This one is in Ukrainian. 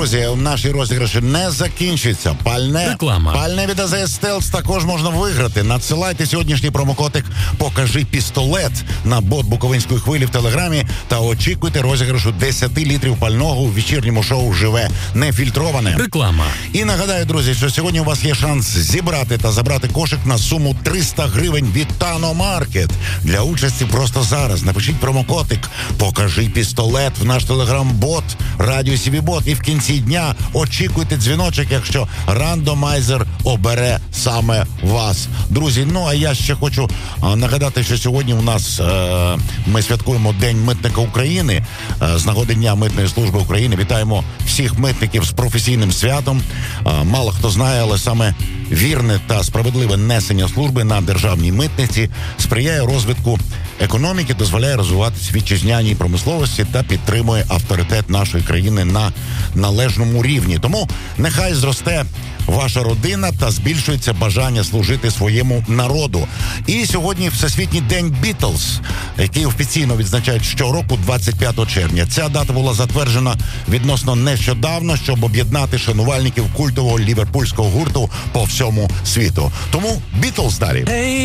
друзі, наші розіграші не закінчуються. Пальне від АЗС Стелс також можна виграти. Надсилайте сьогоднішній промокодик «Покажи пістолет» на бот Буковинської хвилі в Телеграмі та очікуйте розіграшу 10 літрів пального у вечірньому шоу «Живе нефільтроване». І нагадаю, друзі, що сьогодні у вас є шанс зібрати та забрати кошик на суму 300 гривень від Тано Маркет. Для участі просто зараз напишіть промокодик «Покажи пістолет» в наш телеграм-бот Радіо СІВІ-бот. І в кінці дня очікуйте дзвіночок, якщо рандомайзер обере саме вас. Друзі, ну а я ще хочу нагадати, що сьогодні у нас ми святкуємо День митника України. З нагоди Дня Митної служби України вітаємо всіх митників з професійним святом. Мало хто знає, але саме вірне та справедливе несення служби на державній митниці сприяє розвитку економіки, дозволяє розвиватися вітчизняній промисловості та підтримує авторитет нашої країни на належному рівні. Тому нехай зросте ваша родина та збільшується бажання служити своєму народу. І сьогодні Всесвітній день Бітлз, який офіційно відзначають щороку 25 червня. Ця дата була затверджена відносно нещодавно, щоб об'єднати шанувальників культового ліверпульського гурту по всьому світу. Тому Бітлз далі.